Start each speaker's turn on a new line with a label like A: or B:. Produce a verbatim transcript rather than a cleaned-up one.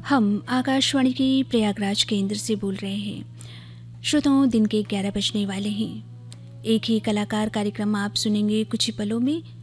A: हम आकाशवाणी की प्रयागराज केंद्र से बोल रहे हैं। श्रोताओं, दिन के ग्यारह बजने वाले हैं। एक ही कलाकार कार्यक्रम आप सुनेंगे कुछ ही पलों में।